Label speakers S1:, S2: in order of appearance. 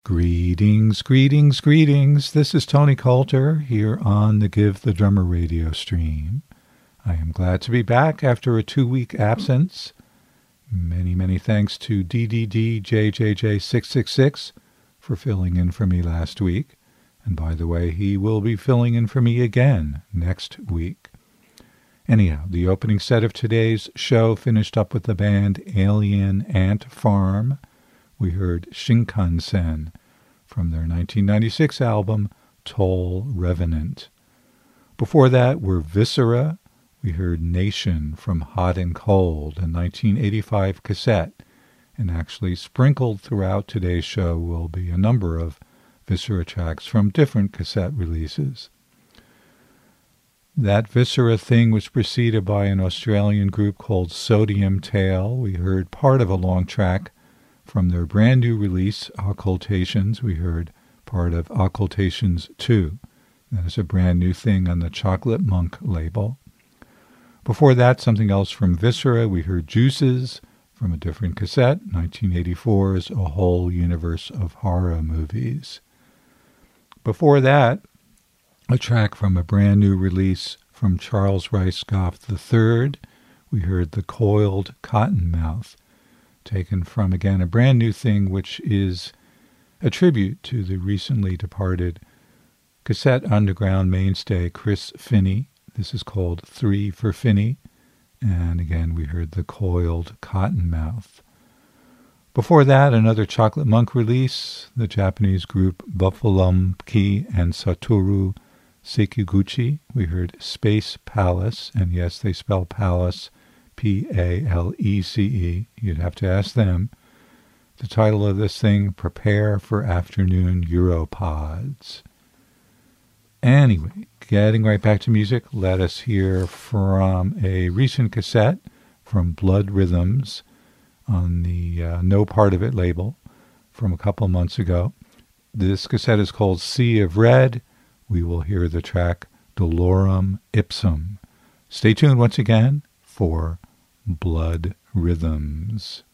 S1: Greetings, greetings, greetings. This is Tony Coulter here on the Give the Drummer radio stream. I am glad to be back after a 2-week absence. Many, many thanks to DDDJJJ666 for filling in for me last week. And by the way, he will be filling in for me again next week. Anyhow, the opening set of today's show finished up with the band Alien Ant Farm. We heard Shinkansen from their 1996 album Toll Revenant. Before that were Viscera. We heard Nation from Hot and Cold, a 1985 cassette. And actually sprinkled throughout today's show will be a number of Viscera tracks from different cassette releases. That Viscera thing was preceded by an Australian group called Sodium Tail. We heard part of a long track from their brand new release, Occultations. We heard part of Occultations 2. That is a brand new thing on the Chocolate Monk label. Before that, something else from Viscera. We heard Juices from a different cassette, 1984's A Whole Universe of Horror Movies. Before that, a track from a brand new release from Charles Rice Goff III. We heard The Coiled Cottonmouth, taken from, again, a brand new thing, which is a tribute to the recently departed cassette underground mainstay Chris Finney. This is called 3 for Finney. And again, we heard The Coiled Cottonmouth. Before that, another Chocolate Monk release, the Japanese group Buffalumki and Satoru Sekiguchi. We heard Space Palace, and yes, they spell Palace P-A-L-E-C-E. You'd have to ask them. The title of this thing, Prepare for Afternoon Europods. Anyway, getting right back to music, let us hear from a recent cassette from Blood Rhythms on the No Part of It label from a couple months ago. This cassette is called Sea of Red. We will hear the track Dolorum Ipsum. Stay tuned once again for Blood Rhythms.